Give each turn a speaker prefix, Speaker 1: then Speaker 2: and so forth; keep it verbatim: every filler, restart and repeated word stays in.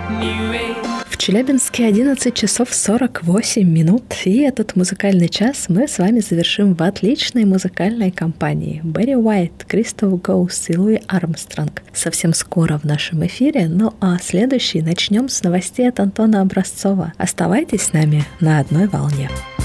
Speaker 1: В Челябинске одиннадцать часов сорок восемь минут, и этот музыкальный час мы с вами завершим в отличной музыкальной компании. Барри Уайт, Кристоф Гоуст и Луи Армстронг совсем скоро в нашем эфире, ну а следующий начнем с новостей от Антона Образцова. Оставайтесь с нами на одной волне.